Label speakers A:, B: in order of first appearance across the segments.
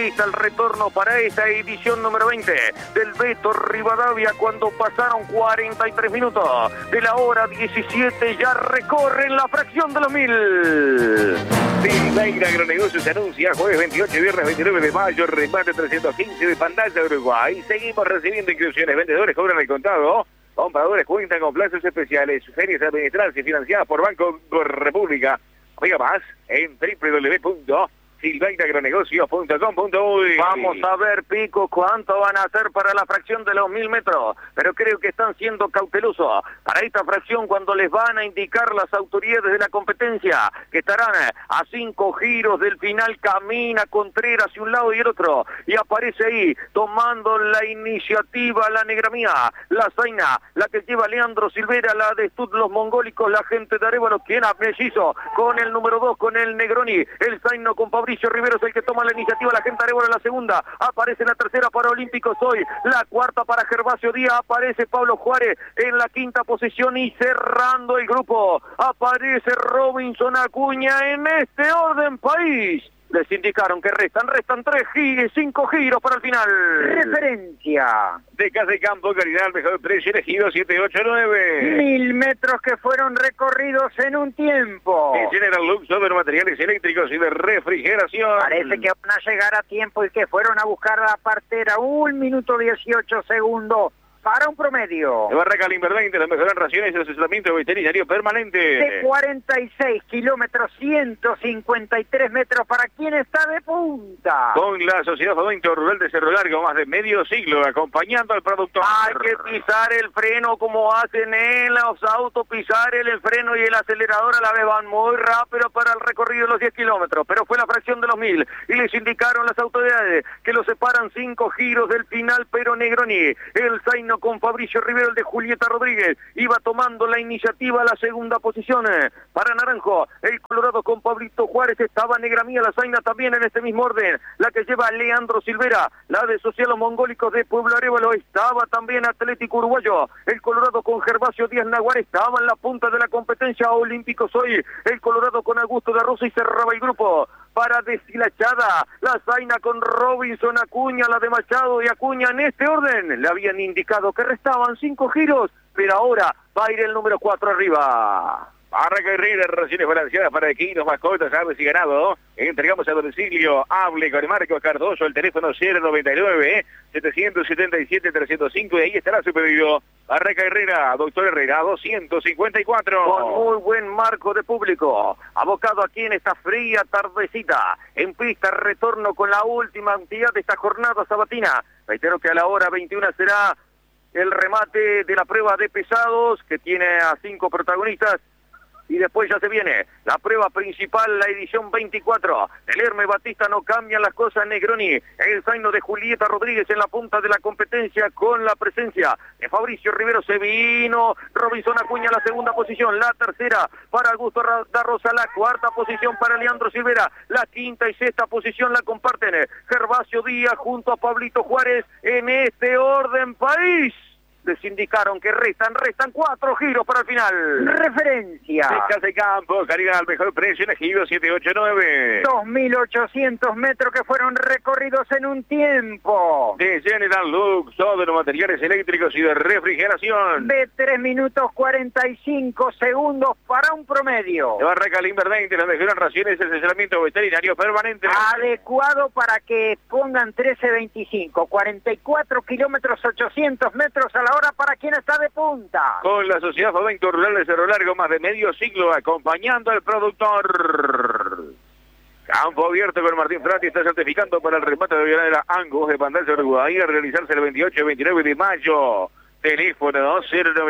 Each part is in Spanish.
A: lista el retorno para esta edición número 20 del Beto Rivadavia, cuando pasaron 43 minutos de la hora 17, ya recorren la fracción de los 1000. Silveira Agronegocios se anuncia jueves 28 y viernes 29 de mayo, remate 315 de Pantalla Uruguay. Seguimos recibiendo inscripciones, vendedores cobran el contado, compradores cuentan con plazos especiales, ferias administradas y financiadas por Banco República. Oiga más en www.silveiragronegocios.com.uy. Vamos a ver, Pico, cuánto van a hacer para la fracción de los 1000 metros, pero creo que están siendo cautelosos para esta fracción cuando les van a indicar las autoridades de la competencia que estarán a 5 giros del final. Camina Contreras hacia un lado y el otro, y aparece ahí tomando la iniciativa la negra mía, la Zaina, la que lleva Leandro Silvera, la de Stud los mongólicos, la gente de Arévalo, quien ha mellizo con el número 2, con el Negroni, el Zaino con Fabricio Rivero es el que toma la iniciativa, la gente de Arévalo en la segunda, aparece la tercera para Olímpicos hoy, la cuarta para Gervasio Díaz, aparece Pablo Juárez en la quinta posición y cerrando el grupo, aparece Robinson Acuña en este orden país. Les indicaron que restan 5 giros para el final.
B: Referencia
A: de Casa de Campo, calidad, mejor precio, elegido 789.
B: 1000 metros que fueron recorridos en un tiempo.
A: General Lux, sobre materiales eléctricos y de refrigeración.
B: Parece que van a llegar a tiempo y que fueron a buscar la partera 1 minuto 18 segundos. Para un promedio
A: de Barraca Limber 20, las mejores raciones de asesoramiento veterinario permanente.
B: De 46 kilómetros, 153 metros para quien está de punta.
A: Con la Sociedad Fomento Rural de Cerro Largo, más de medio siglo, acompañando al productor. Hay que pisar el freno como hacen en los autos, pisar el freno y el acelerador a la vez. Van muy rápido para el recorrido de los 10 kilómetros, pero fue la fracción de los 1000 y les indicaron las autoridades que los separan 5 giros del final, pero Negroni, el Zaino con Fabricio Rivero, el de Julieta Rodríguez, iba tomando la iniciativa a la segunda posición. Para Naranjo, el Colorado con Pablito Juárez, estaba Negra Mía, la Zaina también en este mismo orden, la que lleva Leandro Silvera, la de Socialos Mongólicos de Pueblo Arévalo, estaba también Atlético Uruguayo, el Colorado con Gervasio Díaz Naguar, estaba en la punta de la competencia. Olímpicos hoy, el Colorado con Augusto de Rosa, y cerraba el grupo para Deshilachada, la Zaina con Robinson Acuña, la de Machado y Acuña en este orden. Le habían indicado que restaban 5 giros, pero ahora va a ir el número 4 arriba. Barraca Herrera, raciones balanceadas para equinos, mascotas, aves y ganado. Entregamos a domicilio. Hable con Marcos Cardoso, el teléfono 099-777-305, y ahí estará su pedido. Barraca Herrera, Doctor Herrera, 254. Con muy buen marco de público, abocado aquí en esta fría tardecita, en pista, retorno con la última actividad de esta jornada sabatina. Reitero que a la hora 21 será el remate de la prueba de pesados, que tiene a 5 protagonistas. Y después ya se viene la prueba principal, la edición 24. El Hermes Batista, no cambian las cosas. Negroni, el Zaino de Julieta Rodríguez en la punta de la competencia, con la presencia de Fabricio Rivero. Se vino Robinson Acuña, la segunda posición, la tercera para Augusto da Rosa, la cuarta posición para Leandro Silvera, la quinta y sexta posición la comparten Gervasio Díaz junto a Pablito Juárez en este orden país. Les indicaron que restan 4 giros para el final.
B: Referencia
A: de Casa de Campo, calidad al mejor precio, elegido 789.
B: 2.800 metros que fueron recorridos en un tiempo.
A: De General Lux, todos los materiales eléctricos y de refrigeración.
B: De 3 minutos 45 segundos para un promedio.
A: De Barraca Limber 20, las mejores raciones de asesoramiento veterinario permanente.
B: Adecuado para que pongan 13.25, 44 kilómetros, 800 metros a la hora para quien está de punta.
A: Con la Sociedad Fomento Rural de Cerro Largo, más de medio siglo acompañando al productor. Campo abierto con Martín Frati, está certificando para el remate de Violeta Angus de Pantalla Uruguay, a realizarse el 28 y 29 de mayo. Teléfono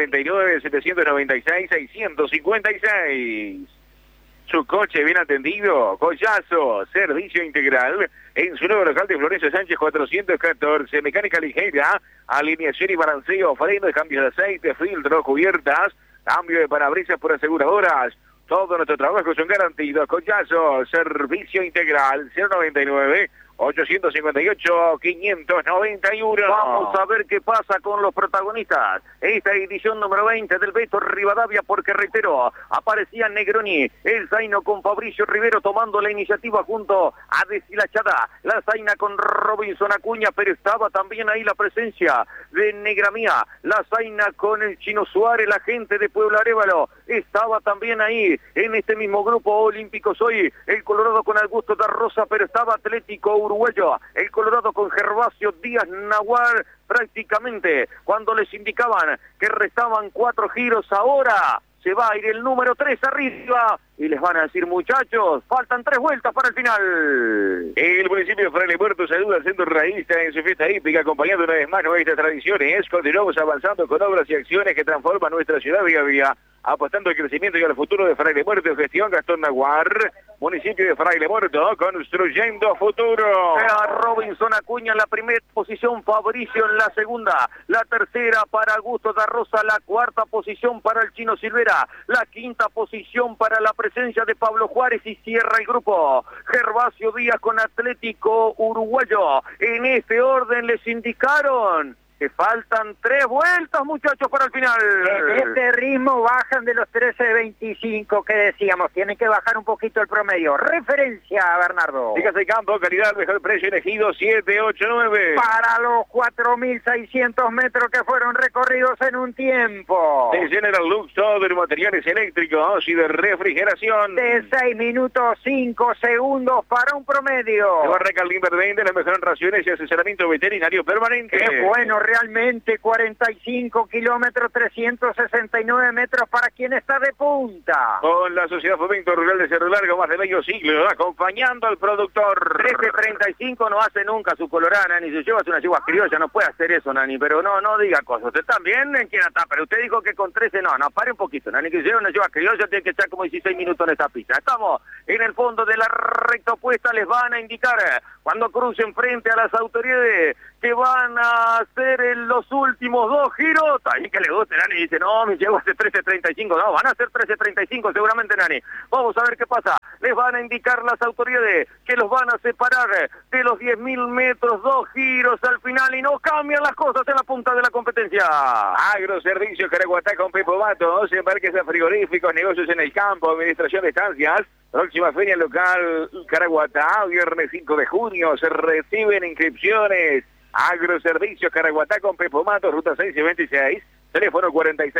A: 099-796-656. Su coche bien atendido, Collazo, servicio integral, en su nuevo local de Florencio Sánchez 414, mecánica ligera, alineación y balanceo, frenos, cambios de aceite, filtros, cubiertas, cambio de parabrisas por aseguradoras. Todo nuestro trabajo son garantidos. Collazo, servicio integral, 858-591. Vamos a ver qué pasa con los protagonistas. Esta edición número 20 del Beto Rivadavia, porque reitero, aparecía Negroni, el Zaino con Fabricio Rivero tomando la iniciativa junto a Deshilachada, la Zaina con Robinson Acuña, pero estaba también ahí la presencia de Negramía, la Zaina con el Chino Suárez, la gente de Puebla Arévalo, estaba también ahí en este mismo grupo olímpico hoy, el Colorado con Augusto da Rosa, pero estaba Atlético Uruguayo, el Colorado con Gervasio Díaz Nahuar, prácticamente cuando les indicaban que restaban 4 giros, ahora se va a ir el número 3 arriba y les van a decir, muchachos, faltan 3 vueltas para el final.
C: El municipio de Fraile Muerto saluda al centro raísta en su fiesta hípica, acompañando una vez más nuestras tradiciones. Continuamos avanzando con obras y acciones que transforman nuestra ciudad día a día, apostando al crecimiento y al futuro de Fraile Muerto. Gestión Gastón Naguar, municipio de Fraile Muerto, construyendo futuro.
A: Robinson Acuña en la primera posición, Fabricio en la segunda, la tercera para Augusto da Rosa, la cuarta posición para el Chino Silvera, la quinta posición para la presencia de Pablo Juárez, y cierra el grupo Gervasio Díaz con Atlético Uruguayo. En este orden les indicaron que faltan 3 vueltas, muchachos, para el final.
B: Este ritmo bajan de los 13.25 que decíamos, tienen que bajar un poquito el promedio. Referencia, Bernardo.
C: Chicas de campo, calidad, mejor precio, elegido 789.
B: Para los 4.600 metros que fueron recorridos en un tiempo.
C: De General Lux, todo de materiales eléctricos y de refrigeración.
B: De 6 minutos 5 segundos para un promedio.
C: Se va a Recalín Verde, las mejores raciones y asesoramiento veterinario permanente.
B: Qué bueno, realmente 45 kilómetros, 369 metros para quien está de punta.
C: Con la Sociedad Fomento Rural de Cerro Largo, más de medio siglo, acompañando al productor.
A: 13.35 no hace nunca su colorana, ni si llevas una yegua criolla, no puede hacer eso, Nani, pero no diga cosas. Usted también en quien está, pero usted dijo que con 13 no, pare un poquito, Nani, que si lleva una yegua criolla tiene que echar como 16 minutos en esta pista. Estamos en el fondo de la recta opuesta, les van a indicar cuando crucen frente a las autoridades que van a hacer en los últimos 2 giros. Ahí que le guste, Nani, dice, no, me llevo hace 13.35, no, van a hacer 13.35 seguramente, Nani. Vamos a ver qué pasa. Les van a indicar las autoridades que los van a separar de los 10.000 metros, 2 giros al final, y no cambian las cosas en la punta de la competencia.
C: Agroservicios Caraguatá con Pepo Matos, embarques a frigoríficos, negocios en el campo, administración de estancias. Próxima feria local Caraguatá, viernes 5 de junio, se reciben inscripciones. Agroservicios Caraguatá con Pepo Matos, ruta 6 y 26, teléfono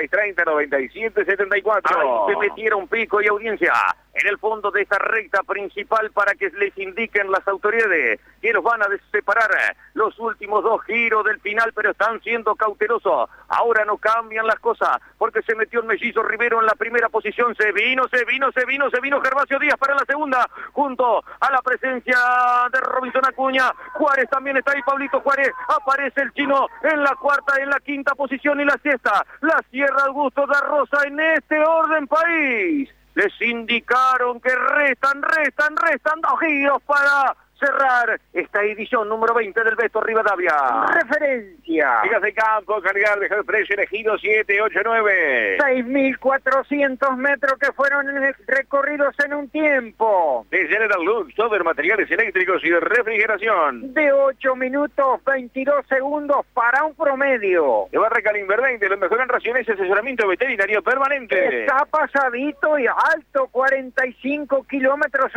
C: 4630-9774.
A: Ahí se metieron pico y audiencia en el fondo de esta recta principal para que les indiquen las autoridades que los van a separar los últimos 2 giros del final, pero están siendo cautelosos. Ahora no cambian las cosas porque se metió el Mellizo Rivero en la primera posición. Se vino Gervasio Díaz para la segunda, junto a la presencia de Robinson Acuña. Juárez también está ahí, Pablito Juárez. Aparece el Chino en la cuarta, en la quinta posición, y la sexta la cierra Augusto da Rosa. En este orden, país, les indicaron que restan 2 giros para cerrar esta edición número 20 del Beto Rivadavia. Referencia.
C: Chicas de campo, calidad, mejor precio, elegido 789.
B: 6.400 metros que fueron recorridos en un tiempo.
C: De General Lux, todo de materiales eléctricos y de refrigeración.
B: De 8 minutos 22 segundos para un promedio.
C: De Recalín Verde, los mejores raciones y asesoramiento veterinario permanente.
B: Está pasadito y alto, 45 kilómetros,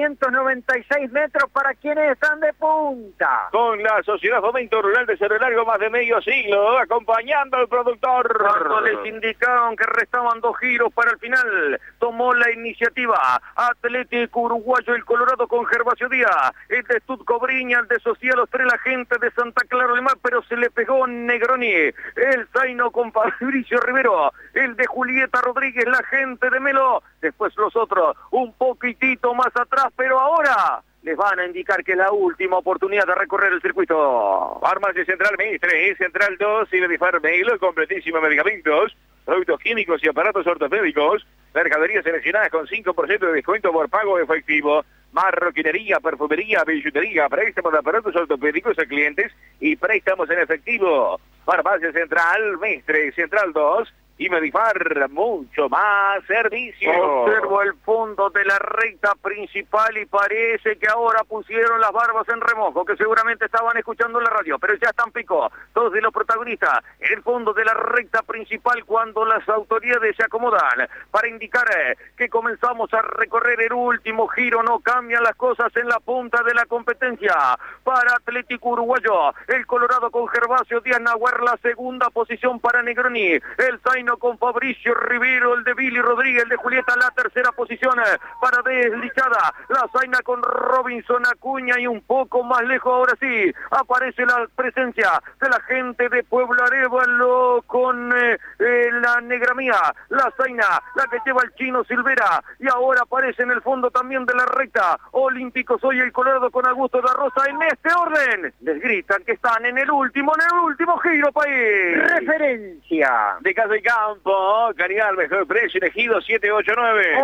B: 896 metros para quienes están de punta.
C: Con la Sociedad Fomento Rural de Cerro Largo, más de medio siglo, acompañando al productor.
A: Cuando les indicaron que restaban 2 giros para el final, tomó la iniciativa Atlético Uruguayo, el Colorado con Gervasio Díaz, el de Estudco Briña, el de Social Ostré, la gente de Santa Clara del Mar, pero se le pegó Negroni, el Zaino con Fabricio Rivero, el de Julieta Rodríguez, la gente de Melo, después los otros un poquitito más atrás, pero ahora les van a indicar que es la última oportunidad de recorrer el circuito.
C: Farmacia Central Mestre, Central 2, y Medifar Mail, completísimo medicamentos, productos químicos y aparatos ortopédicos, mercaderías seleccionadas con 5% de descuento por pago efectivo, marroquinería, perfumería, billutería, préstamos de aparatos ortopédicos a clientes y préstamos en efectivo. Farmacia Central Mestre, Central 2, y Medifar, mucho más servicio.
A: Observo el fondo de la recta principal y parece que ahora pusieron las barbas en remojo, que seguramente estaban escuchando la radio, pero ya están picó todos de los protagonistas en el fondo de la recta principal cuando las autoridades se acomodan para indicar que comenzamos a recorrer el último giro. No cambian las cosas en la punta de la competencia para Atlético Uruguayo, el Colorado con Gervasio Díaz Nahuar, la segunda posición para Negroni, el Zaino con Fabricio Rivero, el de Billy Rodríguez, el de Julieta, la tercera posición para Desdichada, la Zaina con Robinson Acuña, y un poco más lejos ahora sí aparece la presencia de la gente de Pueblo Arévalo con la Negra Mía, la Zaina, la que lleva el Chino Silvera, y ahora aparece en el fondo también de la recta Olímpico Soy el Colorado con Augusto da Rosa. En este orden les gritan que están en el último giro, país.
B: Referencia
C: De casa y campo, calidad, mejor precio, elegido 789.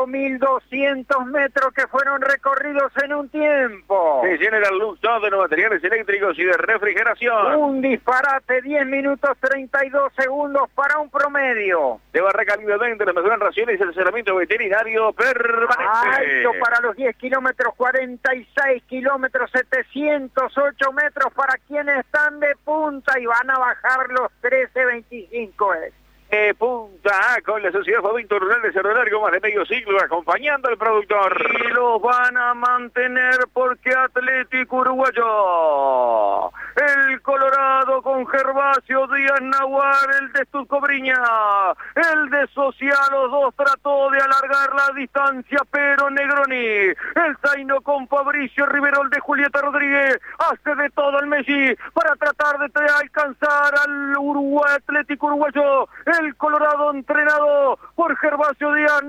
B: 8.200 metros que fueron recorridos en un tiempo.
C: Se General Lux, todo de los materiales eléctricos y de refrigeración.
B: Un disparate, 10 minutos 32 segundos para un promedio.
C: De Barraca Libre de las mejores raciones y el asesoramiento veterinario permanente.
B: Alto para los 10 kilómetros, 46 kilómetros, 708 metros para quienes están de punta y van a bajar los 13.25.
C: Punta A con la Sociedad Fomento Rural de Cerro Largo, más de medio siglo acompañando al productor.
A: Y los van a mantener porque Atlético Uruguayo, el Colorado con Gervasio Díaz Nahuar, el de Stutcobriña, el de Social, los dos trató de alargar la distancia, pero Negroni, el Zaino con Fabricio Rivero, el de Julieta Rodríguez, hace de todo el Messi para tratar de alcanzar al Uruguay, Atlético Uruguayo, el Colorado entrenado por Gervasio Díaz